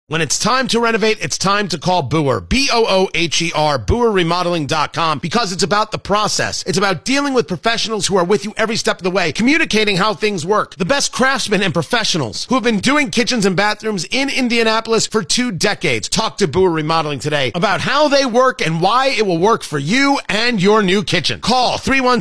When it's time to renovate, it's time to call Booher. B-O-O-H-E-R, BooherRemodeling.com, because it's about the process. It's about dealing with professionals who are with you every step of the way, communicating how things work. The best craftsmen and professionals who have been doing kitchens and bathrooms in Indianapolis for 2 decades. Talk to Booher Remodeling today about how they work and why it will work for you and your new kitchen. Call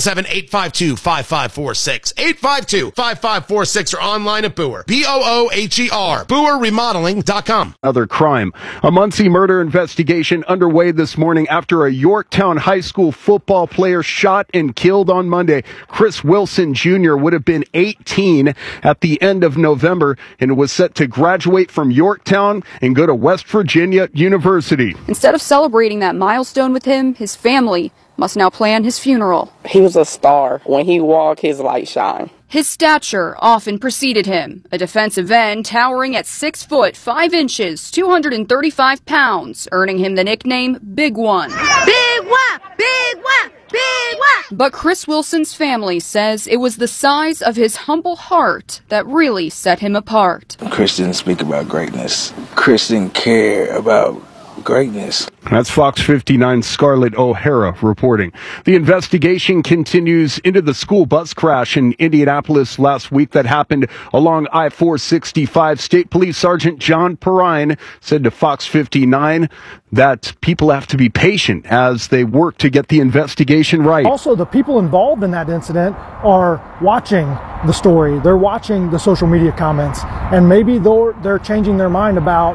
317-852-5546, 852-5546, or online at Booher. B-O-O-H-E-R, BooherRemodeling.com. Other crime. A Muncie murder investigation underway this morning after a Yorktown high school football player shot and killed on Monday. Chris Wilson Jr. would have been 18 at the end of November and was set to graduate from Yorktown and go to West Virginia University. Instead of celebrating that milestone with him, his family must now plan his funeral. He was a star. When he walked, his light shined. His stature often preceded him, a defensive end towering at 6 foot 5 inches, 235 pounds, earning him the nickname Big One. Big One! Big One! Big One! But Chris Wilson's family says it was the size of his humble heart that really set him apart. Chris didn't speak about greatness. Chris didn't care about greatness. That's Fox 59's Scarlett O'Hara reporting. The investigation continues into the school bus crash in Indianapolis last week that happened along I-465. State Police Sergeant John Perrine said to Fox 59 that people have to be patient as they work to get the investigation right. Also, the people involved in that incident are watching the story. They're watching the social media comments, and maybe they're changing their mind about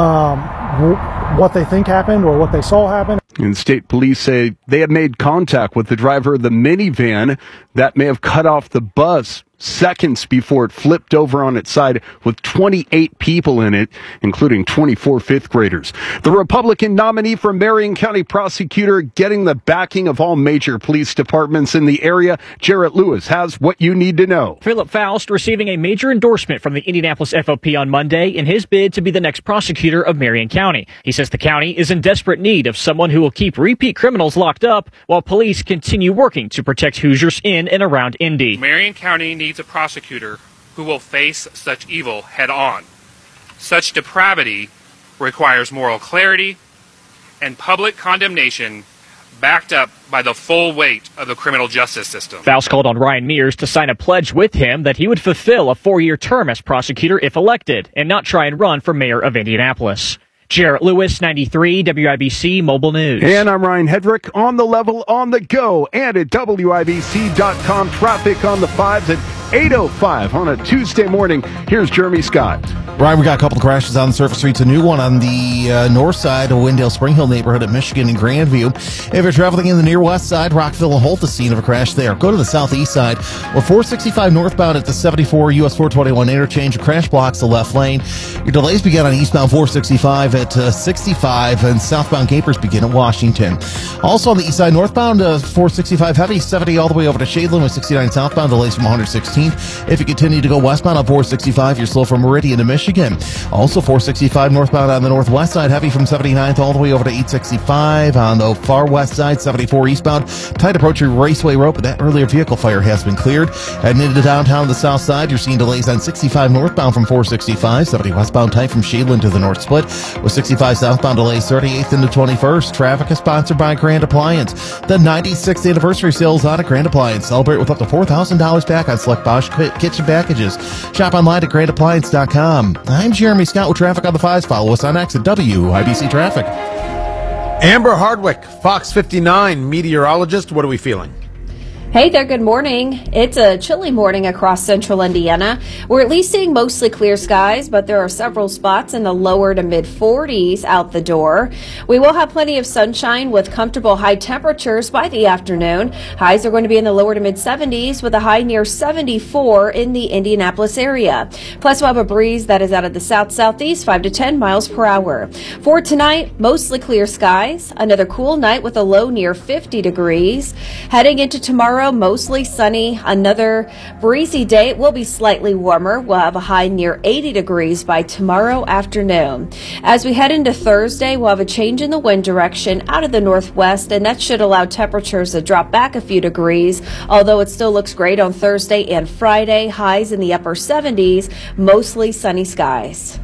what they think happened or what they saw happen. And state police say they have made contact with the driver of the minivan that may have cut off the bus seconds before it flipped over on its side with 28 people in it, including 24 fifth graders. The Republican nominee for Marion County prosecutor getting the backing of all major police departments in the area, Jarrett Lewis, has what you need to know. Philip Faust receiving a major endorsement from the Indianapolis FOP on Monday in his bid to be the next prosecutor of Marion County. He says the county is in desperate need of someone who will keep repeat criminals locked up while police continue working to protect Hoosiers in and around Indy. Marion County needs a prosecutor who will face such evil head on. Such depravity requires moral clarity and public condemnation backed up by the full weight of the criminal justice system. Faust called on Ryan Mears to sign a pledge with him that he would fulfill a 4-year term as prosecutor if elected and not try and run for mayor of Indianapolis. Jarrett Lewis, 93 WIBC Mobile News. And I'm Ryan Hedrick, on the level, on the go, and at WIBC.com. Traffic on the 5s at 8:05 on a Tuesday morning. Here's Jeremy Scott. Ryan, we got a couple of crashes on the surface streets. A new one on the north side of Wendell Spring Hill neighborhood of Michigan and Grandview. If you're traveling in the near west side, Rockville and Holt, the scene of a crash there. Go to the southeast side, or 465 northbound at the 74 US 421 interchange. A crash blocks the left lane. Your delays begin on eastbound 465 at 65, and southbound capers begin at Washington. Also on the east side, northbound 465 heavy, 70 all the way over to Shadeland with 69 southbound, delays from 116. If you continue to go westbound on 465, you're slow from Meridian to Michigan. Also 465 northbound on the northwest side, heavy from 79th all the way over to 865. On the far west side, 74 eastbound, tight approaching Raceway Road, but that earlier vehicle fire has been cleared. Heading into downtown the south side, you're seeing delays on 65 northbound from 465, 70 westbound tight from Shadeland to the north split, with 65 southbound delays 38th into 21st. Traffic is sponsored by Grand Appliance. The 96th anniversary sales on at Grand Appliance. Celebrate with up to $4,000 back on select Bosch kitchen packages. Shop online at grandappliance.com. I'm Jeremy Scott with traffic on the 5s. Follow us on X at WIBC Traffic. Amber Hardwick, Fox 59 meteorologist. What are we feeling? Hey there, good morning. It's a chilly morning across central Indiana. We're at least seeing mostly clear skies, but there are several spots in the lower to mid 40s out the door. We will have plenty of sunshine with comfortable high temperatures by the afternoon. Highs are going to be in the lower to mid 70s with a high near 74 in the Indianapolis area. Plus we'll have a breeze that is out of the south-southeast 5 to 10 miles per hour. For tonight, mostly clear skies. Another cool night with a low near 50 degrees. Heading into tomorrow, mostly sunny. Another breezy day. It will be slightly warmer. We'll have a high near 80 degrees by tomorrow afternoon. As we head into Thursday, we'll have a change in the wind direction out of the northwest, and that should allow temperatures to drop back a few degrees, although it still looks great on Thursday and Friday. Highs in the upper 70s, mostly sunny skies.